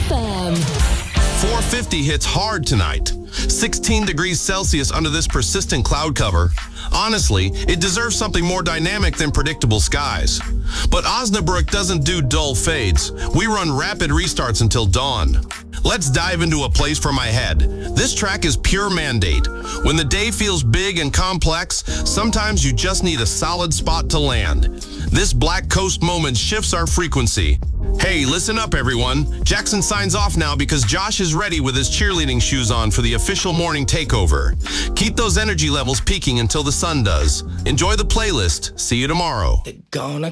FM. 450 hits hard tonight. 16 degrees Celsius under this persistent cloud cover. Honestly, it deserves something more dynamic than predictable skies. But Osnabrück doesn't do dull fades. We run rapid restarts until dawn. Let's dive into a place for my head. This track is pure Mandate. When the day feels big and complex, sometimes you just need a solid spot to land. This Black Coast moment shifts our frequency. Hey, listen up, everyone. Jackson signs off now because Josh is ready with his cheerleading shoes on for the official morning takeover. Keep those energy levels peaking until the sun does. Enjoy the playlist. See you tomorrow. They're gonna